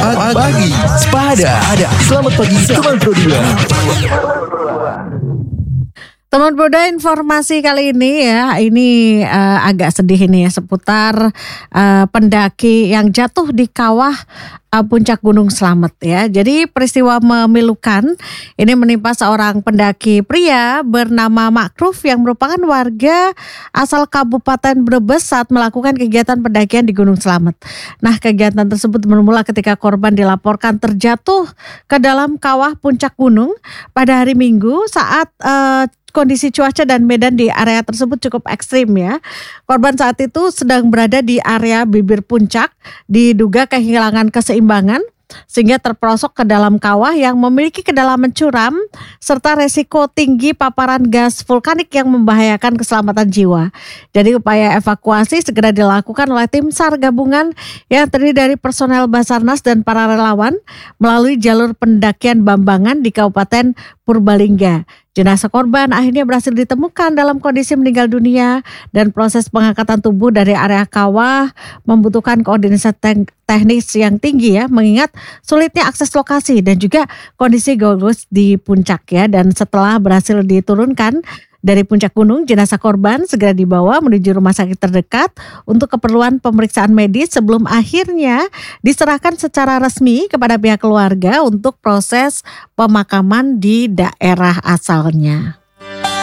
Pagi. Sepada. Selamat pagi teman Pro 2. Teman Boda, informasi kali ini ya, ini agak sedih ini ya, seputar pendaki yang jatuh di kawah puncak Gunung Slamet ya. Jadi peristiwa memilukan ini menimpa seorang pendaki pria bernama Makruf yang merupakan warga asal Kabupaten Brebes saat melakukan kegiatan pendakian di Gunung Slamet. Nah, kegiatan tersebut bermula ketika korban dilaporkan terjatuh ke dalam kawah puncak gunung pada hari Minggu saat kondisi cuaca dan medan di area tersebut cukup ekstrim ya. Korban saat itu sedang berada di area bibir puncak, diduga kehilangan keseimbangan sehingga terperosok ke dalam kawah yang memiliki kedalaman curam serta resiko tinggi paparan gas vulkanik yang membahayakan keselamatan jiwa. Jadi upaya evakuasi segera dilakukan oleh tim SAR gabungan yang terdiri dari personel Basarnas dan para relawan melalui jalur pendakian Bambangan di Kabupaten Purbalingga. Jenazah korban akhirnya berhasil ditemukan dalam kondisi meninggal dunia dan proses pengangkatan tubuh dari area kawah membutuhkan koordinasi teknis yang tinggi ya, mengingat sulitnya akses lokasi dan juga kondisi geologis di puncak ya. Dan setelah berhasil diturunkan dari puncak gunung, jenazah korban segera dibawa menuju rumah sakit terdekat untuk keperluan pemeriksaan medis sebelum akhirnya diserahkan secara resmi kepada pihak keluarga untuk proses pemakaman di daerah asalnya.